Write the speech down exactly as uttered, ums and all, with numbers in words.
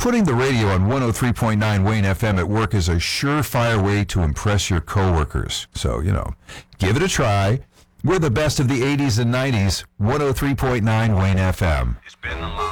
putting the radio on one oh three point nine Wayne F M at work is a surefire way to impress your coworkers. So, you know, give it a try. We're the best of the eighties and nineties, one oh three point nine Wayne F M. It's been a long